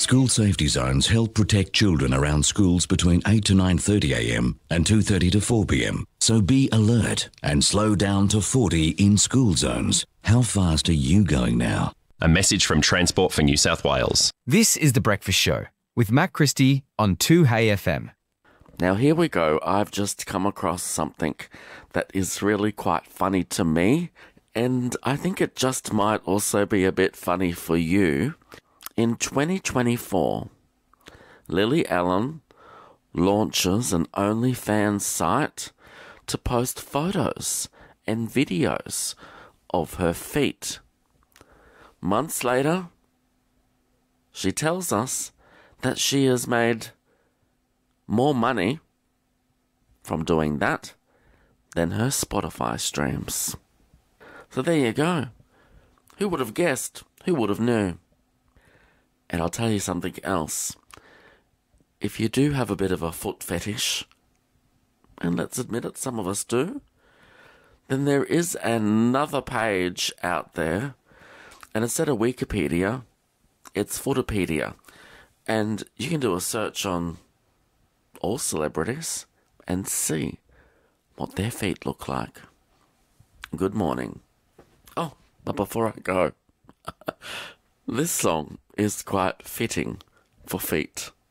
School safety zones help protect children around schools between 8 to 9:30am and 2:30 to 4pm. So be alert and slow down to 40 in school zones. How fast are you going now? A message from Transport for New South Wales. This is The Breakfast Show with Matt Christie on 2HeyFM. Now here we go. I've just come across something that is really quite funny to me, and I think it just might also be a bit funny for you. In 2024, Lily Allen launches an OnlyFans site to post photos and videos of her feet. Months later, she tells us that she has made more money from doing that than her Spotify streams. So there you go. Who would have guessed? Who would have knew? And I'll tell you something else. If you do have a bit of a foot fetish, and let's admit it, some of us do, then there is another page out there, and instead of Wikipedia, it's Footopedia. And you can do a search on all celebrities and see what their feet look like. Good morning. Oh, but before I go, this song is quite fitting for feet.